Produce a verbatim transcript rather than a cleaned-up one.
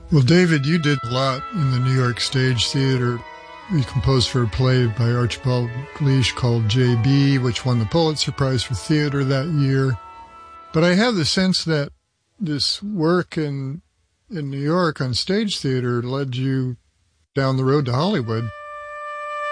Well, David, you did a lot in the New York Stage Theater. You composed for a play by Archibald Leach called J B, which won the Pulitzer Prize for Theater that year. But I have the sense that this work in in New York on stage theater led you down the road to Hollywood.